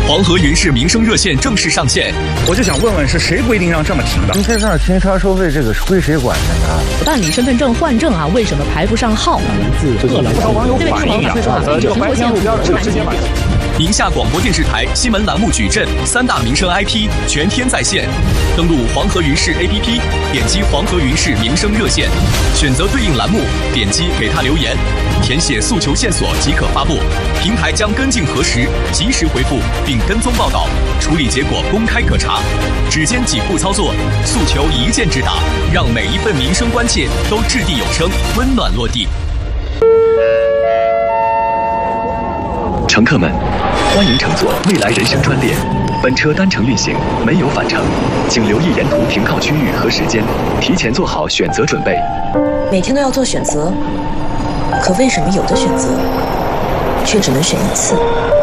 黄河云氏民生热线正式上线。 我就想问问，是谁规定让这么停的？ 您在这儿停车收费，这个是归谁管的呢？ 办理身份证换证啊，为什么排不上号？ 不少网友反映啊，这个白天路边是直接买。 宁夏广播电视台新闻栏目矩阵3大民生 IP 全天在线，登录黄河云氏 APP， 点击黄河云氏民生热线，选择对应栏目，点击给他留言，填写诉求线索即可发布。平台将跟进核实，及时回复并跟踪报道，处理结果公开可查。只间几步操作，诉求一键直达，让每一份民生关切都掷地有声，温暖落地。 乘客们，欢迎乘坐未来人生专列，本车单程运行，没有返程，请留意沿途停靠区域和时间，提前做好选择准备。 每天都要做选择，可为什么有的选择却只能选一次？